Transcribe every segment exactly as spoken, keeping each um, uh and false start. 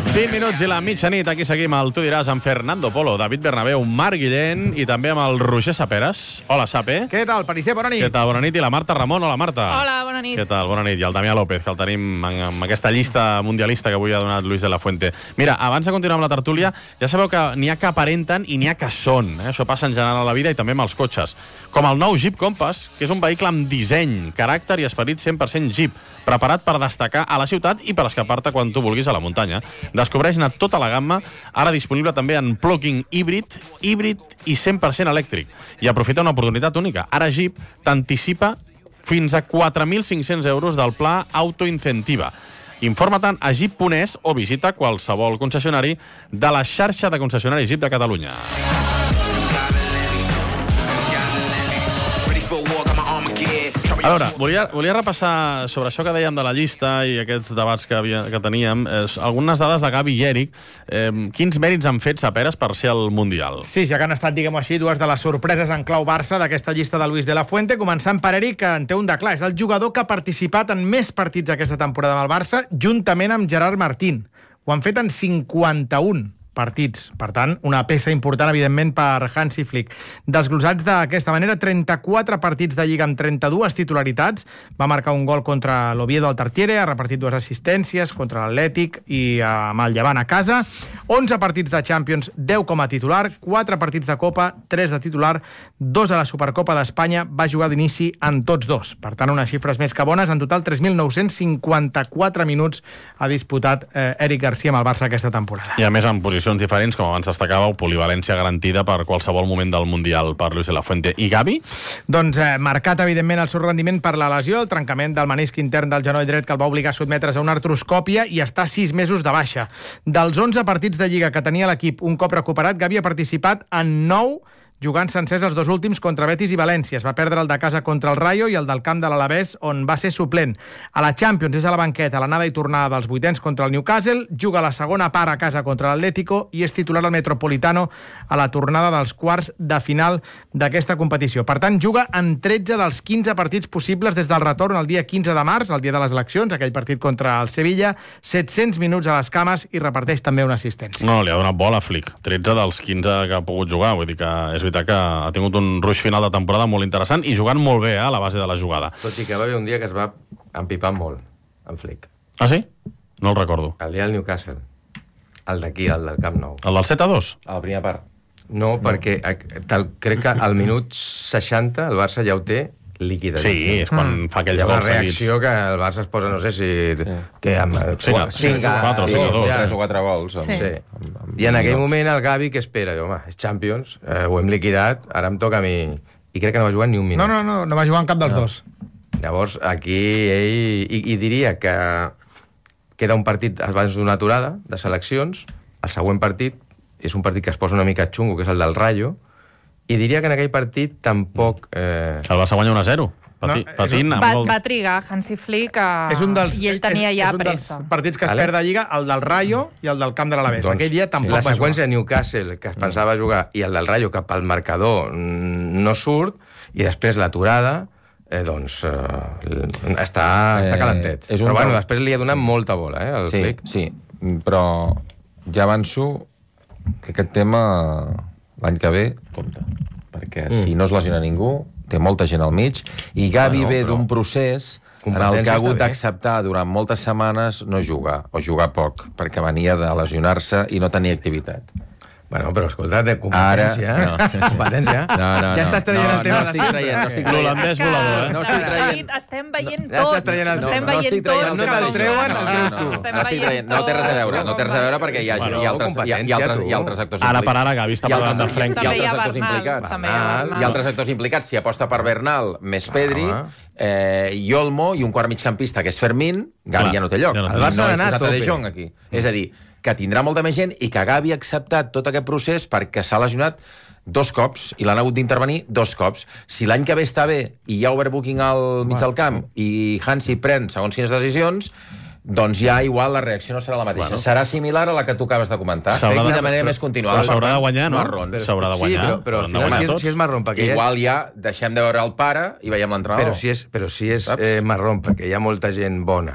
vint minuts i la mitjanit. Aquí seguim al Tu diràs amb Fernando Polo, David Bernabéu, Marc Guillén i també amb el Roger Saperes. Hola, Sape. Què tal, Pariser? Bona nit. Què tal? Bona nit. I la Marta Ramon. Hola, Marta. Hola, bona nit. Què tal? Bona nit. I el Damià López, que el tenim en, en aquesta llista mundialista que avui ha donat Luis de la Fuente. Mira, abans de continuar amb la tertúlia, ja sabeu que n'hi ha que aparenten i n'hi ha que són. Eh? Això passa en general a la vida i també amb els cotxes. Com el nou Jeep Compass, que és un vehicle amb disseny, caràcter i esperit cent per cent Jeep, preparat per destacar a la ciutat i per escapar-te quan tu vulguis a la muntanya. Descobreix-ne tota la gamma, ara disponible també en plug-in híbrid, híbrid i cent per cent elèctric. I aprofita una oportunitat única. Ara Jeep t'anticipa fins a quatre mil cinc-cents euros del pla Autoincentiva. Informa-te'n a jeep punt es o visita qualsevol concessionari de la xarxa de concessionaris Jeep de Catalunya. A veure, volia, volia repassar sobre això que dèiem de la llista i aquests debats que, havia, que teníem, eh, algunes dades de Gavi i Eric. Eh, quins mèrits han fet Saperes per ser al Mundial? Sí, ja que han estat, diguem-ho així, dues de les sorpreses en clau Barça d'aquesta llista de Luis de la Fuente, començant per Eric, que en té un de clar. És el jugador que ha participat en més partits aquesta temporada amb el Barça, juntament amb Gerard Martín. Ho han fet en cinquanta-un partits. Per tant, una peça important, evidentment, per Hansi Flick. Desglossats d'aquesta manera, trenta-quatre partits de Lliga amb trenta-dues titularitats. Va marcar un gol contra l'Oviedo al Tartiere, ha repartit dues assistències contra l'Atlètic i amb el Llevant a casa. onze partits de Champions, deu com a titular, quatre partits de Copa, tres de titular, dos a la Supercopa d'Espanya, va jugar d'inici en tots dos. Per tant, unes xifres més que bones. En total, tres mil nou-cents cinquanta-quatre minuts ha disputat eh, Eric Garcia amb el Barça aquesta temporada. I a més, en posició diferents, com abans destacàveu, polivalència garantida per qualsevol moment del Mundial per Luis de la Fuente. I Gavi? Doncs eh, marcat, evidentment, el seu rendiment per la lesió, el trencament del menisc intern del genoll dret que el va obligar a sotmetre's a una artroscòpia i està sis mesos de baixa. Dels onze partits de Lliga que tenia l'equip un cop recuperat, Gavi ha participat en nou jugant sencers els dos últims contra Betis i València. Es va perdre el de casa contra el Rayo i el del camp de l'Alavés, on va ser suplent. A la Champions és a la banqueta, l'anada i tornada dels vuitens contra el Newcastle, juga la segona part a casa contra l'Atlético i és titular al Metropolitano a la tornada dels quarts de final d'aquesta competició. Per tant, juga en tretze dels quinze partits possibles des del retorn el dia quinze de març, el dia de les eleccions, aquell partit contra el Sevilla, set-cents minuts a les cames i reparteix també una assistència. No, li ha donat bola a Flick. tretze dels quinze que ha pogut jugar, vull dir que és veritat que ha tingut un ruix final de temporada molt interessant i jugant molt bé, eh, a la base de la jugada. Tot i que va haver un dia que es va empipar molt, en Flick. Ah, sí? No el recordo. El dia del Newcastle. El d'aquí, el del Camp Nou. El del set a dos? A la primera part. No, no. perquè tal, crec que al minut seixanta el Barça ja ho té líquida. Sí, és quan mm. fa aquells gols seguits. Hi ha una reacció que el Barça es posa, no sé si... Sí. Que amb, cinc, cinc, quatre, cinc a dos. tres o quatre gols. Sí. Sí. I en aquell moment el Gavi, que espera? Diu, home, és Champions, eh, ho hem liquidat, ara em toca a mi... I crec que no va jugar ni un minut. No, no, no, no va jugar en cap dels no. dos. Llavors, aquí ell... I, i diria que queda un partit abans d'una aturada de seleccions, el següent partit és un partit que es posa una mica xungo, que és el del Rayo, i diria que en aquell partit tampoc... Eh... El Barça guanya un a zero. Pati, no, patint, va, va trigar Hansi Flick a... és un dels, i ell tenia és, ja és un pressa. dels partits que es vale. perd de Lliga, el del Rayo i el del camp de l'Alavés. Doncs, aquell dia tampoc sí, va jugar. La seqüència de Newcastle, que es pensava jugar, i el del Rayo, que pel marcador no surt, i després l'aturada, eh, doncs eh, està, eh, està calentet. Eh, però bueno, després li ha donat sí. molta bola, eh, el sí, Flick. Sí, però ja avanço que aquest tema l'any que ve compta. Perquè mm. si no es lesiona ningú, té molta gent al mig, i Gavi bueno, ve d'un procés en el que ha hagut d'acceptar durant moltes setmanes no jugar, o jugar poc, perquè venia de lesionar-se i no tenia activitat. Bueno, però escolta, de competència. Ara, no. competència. No, no, ja estàs traient no, el tema. No, no estic traient, no estic traient. L'holandès volador, eh? No estic traient. Estem veient Ja tots. estàs traient el Estem tema. veient tots. No te'l treuen, el treus tu. No estic traient. No té res a veure, no té res a veure perquè hi ha, Bueno, hi ha, altres, hi ha, hi ha, altres, hi ha altres actors Ara implicats. per ara Gavi està parlant de Frenk. Hi ha També hi ha altres actors Bernal, implicats. també hi ha Bernal. Hi ha altres actors implicats. Si aposta per Bernal més Pedri, eh, i Olmo i un quart migcampista que és Fermín, Gavi ja no té lloc. Ja no té El lloc. Barça ha d'anar a no, tope. De Jong aquí. És a dir, que tindrà molta més gent i que Gavi ha acceptat tot aquest procés perquè s'ha lesionat dos cops i l'han hagut d'intervenir dos cops. Si l'any que ve està bé i hi ha overbooking al mig del camp i Hansi pren segons quines decisions, doncs ja igual la reacció no serà la mateixa. Bueno. Serà similar a la que tu acabes de comentar. S'haurà de, de manera però, més continuada. Però s'haurà de guanyar, no? Marrón. S'haurà de guanyar. Sí, però, però al final, si és, si és marrón, perquè igual ja... ja deixem de veure el pare i veiem l'entrenador. Però si és, però si és eh, marrón, perquè hi ha molta gent bona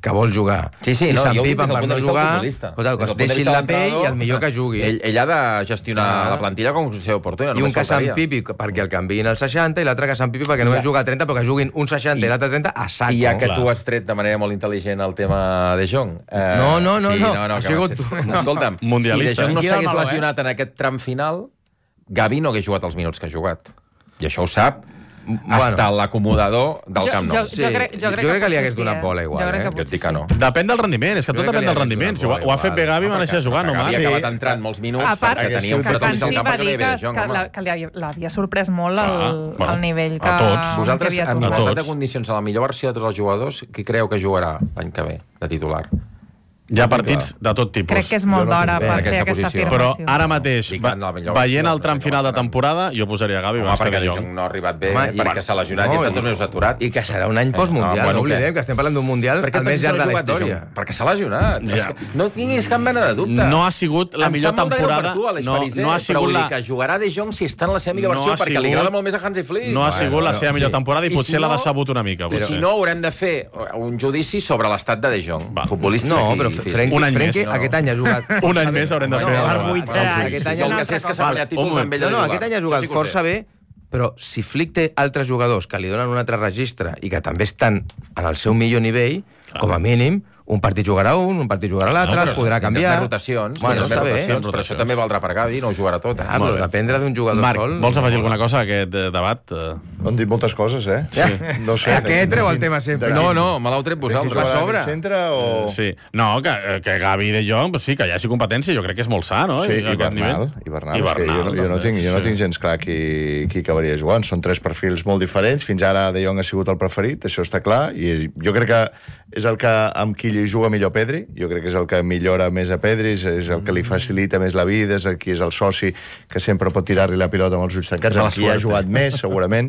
que vol jugar, Sí, sí, i no, jo ho dic s'empipen des del per punt de no vista del jugar, futbolista. escolta, que Des es del punt de deixin vista la del pell i entrenador, el millor que jugui. Ell, ell ha de gestionar Clar. la plantilla com si sigui oportuna. I un que s'empipi perquè el canviïn al seixanta i l'altre que s'empipi perquè només juga a trenta, però que juguin un seixanta i, I- l'altre trenta a saco. I ja que Clar. tu has tret de manera molt intel·ligent el tema de Jong... Eh, No, no, no, sí, no, no, no ha que sigut va tu. ser- Escolta'm, Mundialista, si De Jong no eh? Aquí el s'hagués meló, eh? lesionat en aquest tram final, Gavi no hagués jugat els minuts que ha jugat. I això ho sap hasta l'acomodador del Jo- Camp Nou. jo- jo crec- jo crec que li potser hagués sí, donat eh? bola igual, Jo crec eh? que Jo et potser dic que sí. no. Depèn del rendiment, és que Jo tot crec que depèn li del hagués rendiment. donat Si ho, ha- bola ho ha fet bé igual. Gavi, va deixar jugar, no Gavi mal. ha Sí. acabat entrant molts minuts A part, perquè que, tenia un que protagista al Fancy camp va que no hi dir havia que, de Jong, que, home. la- que li- l'havia sorprès molt Clar, el, bueno, el nivell que, a tots. que Vosaltres, havia en tocat. a igualtat de tots. condicions, a la millor versió de tots els jugadors, qui creu que jugarà l'any que ve, de titular? Hi ha partits de tot tipus. Crec que és molt Jo no d'hora tinc bé per en fer aquesta aquesta posició. Però afirmació. ara mateix, Dic, va, en la millor veient versió, el tram crec que final de ho faran. temporada, jo posaria Gavi Home, abans que perquè De De Jong. Jong no ha arribat bé, Home, i- perquè s'ha lesionat i no, està i- tot més aturat. I que serà un any postmundial, Ah, bueno, no oblidem què? que estem parlant d'un mundial Per què el més llarg de la jugat De història. Jong? Perquè s'ha lesionat. Ja. És que no tinguis cap mena de dubte. No ha sigut la Em millor sap molt de greu temporada. Per tu, Aleix no, Pariser, no ha però sigut vull dir la, que jugarà De Jong si està en la seva millor No versió, ha perquè li sigut- agrada molt més a Hansi Flick. no ha sigut la seva sí. millor temporada i I potser si l'ha no- decebut una mica. I potser. si no, haurem de fer un judici sobre l'estat de De Jong, Va. futbolístic No, i però físic. Frenkie, Un any Frenkie més, no. aquest any ha jugat... Un any més haurem de fer. per el- vuit el- anys. Aquest any Jo ha el que sé és que s'ha Vale, guanyat un títols moment. amb ell No, de no, titular. aquest any ha Això jugat sí que ho força sé. bé, però si Flick té altres jugadors que li donen un altre registre i que també estan en el seu millor nivell, com a mínim, un partit jugarà un, un partit jugarà l'altre, No, però es podrà Tindràs canviar. més rotacions, Bueno, tindràs està més bé. rotacions, però això també valdrà per Gavi, no ho jugarà tot. Eh? Ah, Molt però bé. dependre d'un jugador Marc, sol... vols afegir alguna cosa a aquest eh, debat? Eh, Han dit moltes coses, eh? Sí. No sé. Aquest treu el tema sempre. No, no, me l'heu tret De qui vosaltres. jugarà a sobre. al centre o... Sí. No, que, que Gavi i De Jong, pues sí, que hi hagi competència, jo crec que és molt sa, no? Sí, I i aquest Bernal, nivell. i Bernal, I és que jo, no- jo, no també, tinc, jo no sí. tinc gens clar qui, qui acabaria jugant. Són tres perfils molt diferents. Fins ara De Jong ha sigut el preferit, això està clar, i és, jo crec que és el que amb qui li juga millor Pedri, jo crec que és el que millora més a Pedri, és, és el que li facilita més la vida, és el qui és el soci que sempre pot tirar-li la pilota amb els ulls tancats, És la amb qui ha suerte. jugat més, segurament,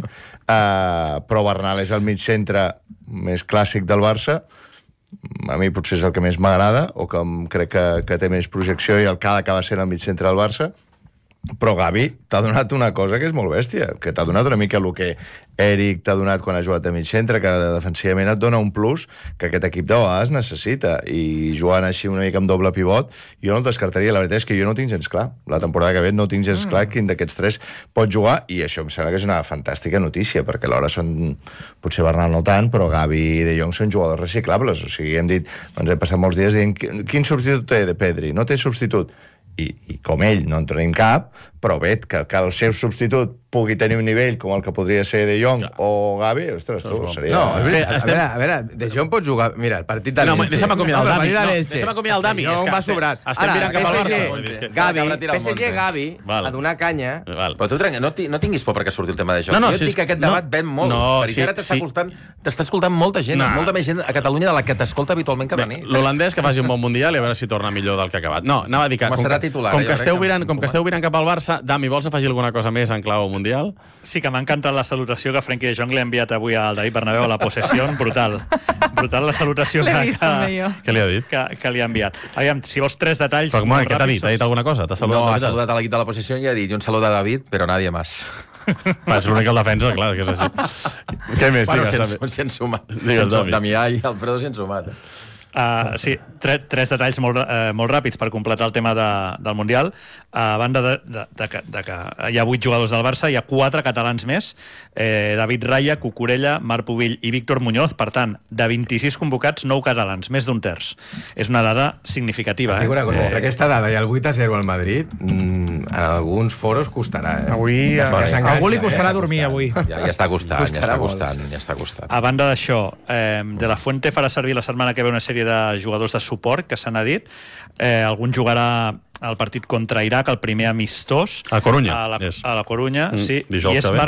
uh, però Bernal és el mig centre més clàssic del Barça, a mi potser és el que més m'agrada o que em crec que, que té més projecció i el que ha d'acabar sent el mig centre del Barça, però Gavi t'ha donat una cosa que és molt bèstia, que t'ha donat una mica el que Eric t'ha donat quan ha jugat a mig centre, que defensivament et dona un plus que aquest equip de vegades necessita, i jugant així una mica amb doble pivot jo no el descartaria. La veritat és que jo no tinc gens clar la temporada que ve, no tinc gens clar quin d'aquests tres pot jugar, i això em sembla que és una fantàstica notícia, perquè alhora són, potser Bernal no tant, però Gavi i De Jong són jugadors reciclables. O sigui, hem dit, ens hem passat molts dies dient quin substitut té de Pedri? No té substitut. I, i com ell no en tenim cap, però bé, que, que el seu substitut pugui tenir un nivell com el que podria ser De Jong o Gavi, ostres, tu, seria... No, Bé, a, estem- veure, a veure, De Jong pot jugar... Mira, el partit de No, l'Elche. deixa'm acomiadar el No, Dami. partit de No, l'Elche. deixa'm acomiadar el Dami. De És Jong que va estem- sobrat. estem Ara, mirant cap al P S G, Barça. Vull dir, és que- Gavi, Acaba de tirar el P S G, monte. Gavi, Val. a donar canya... Val. Però tu, trenca, no, ti- no tinguis por perquè surti el tema de Jong. No, no, jo et si dic és- que aquest no, debat ven molt. no, per sí, ara t'està sí. escoltant, t'està escoltant molta gent, No. molta més gent a Catalunya de la que t'escolta habitualment cada nit. L'holandès que faci un bon mundial i a veure si torna millor del que ha acabat. No, anava a dir que, Home, com, serà que, titular, com, eh, que jo esteu crec que- virant, com que esteu virant cap al Barça, Dami, vols afegir alguna cosa més en clau mundial? Sí, que m'ha encantat la salutació que Frenkie de Jong li ha enviat avui al David Bernabéu a la possessió, brutal. Brutal la salutació L'he que, vist també que, jo. Què li ha dit? que, que li ha enviat. Aviam, si vols tres detalls... Però, moment, molt què t'ha ràpids, dit? Ha dit alguna cosa? T'ha saludat? No, de ha veritat? saludat a l'equip de la possessió i ha dit un salut a David, però nadie más. Va, és l'únic al defensa, clar, que és així. Què més? Bueno, Digues, s'hi han, s'hi han sumat. Digues, S'hi han sumat. David. Damià i Alfredo s'hi han sumat. Uh, sí, tre, tres detalls molt, uh, molt ràpids per completar el tema de, del Mundial. Uh, a banda de, de, de, que, de que hi ha vuit jugadors del Barça, hi ha quatre catalans més, eh, David Raya, Cucurella, Marc Pubill i Víctor Muñoz. Per tant, de vint-i-sis convocats, nou catalans, més d'un terç. És una dada significativa. Dic una cosa, Eh? entre aquesta dada i el vuit a zero al Madrid, mm, en alguns foros costarà, eh? Avui, Que eh, s'enganxa, algú li eh? costarà Està dormir costant. avui. Ja, ja està costant, ja Costarà està molt. costant, ja està costant. A banda d'això, eh, De La Fuente farà servir la setmana que ve una sèrie de jugadors de suport, que se n'ha dit. Eh, algun jugarà al partit contra Iraq, el primer amistós. A Corunya, A la, és. a la Corunya, Mm, sí. dijous I és que ve. Marc